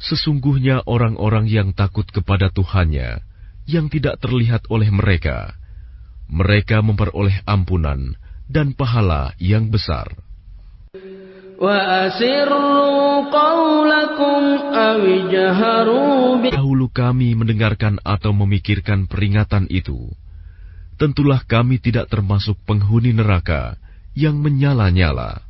Sesungguhnya orang-orang yang takut kepada Tuhannya, yang tidak terlihat oleh mereka, mereka memperoleh ampunan dan pahala yang besar. Dahulu kami mendengarkan atau memikirkan peringatan itu, tentulah kami tidak termasuk penghuni neraka yang menyala-nyala.